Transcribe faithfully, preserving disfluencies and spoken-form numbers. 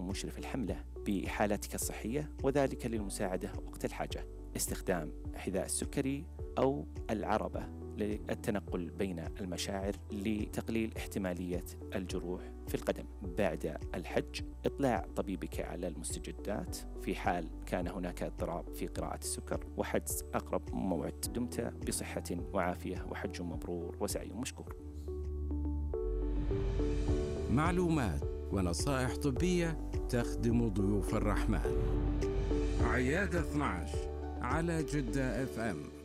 مشرف الحملة بحالتك الصحية، وذلك للمساعدة وقت الحاجة. استخدام حذاء السكري أو العربة للتنقل بين المشاعر لتقليل احتمالية الجروح في القدم. بعد الحج إطلاع طبيبك على المستجدات في حال كان هناك اضطراب في قراءة السكر، وحجز أقرب موعد. دمت بصحة وعافية وحج مبرور وسعي مشكور. معلومات ونصائح طبية تخدم ضيوف الرحمن. عيادة اثنا عشر على جدة اف ام.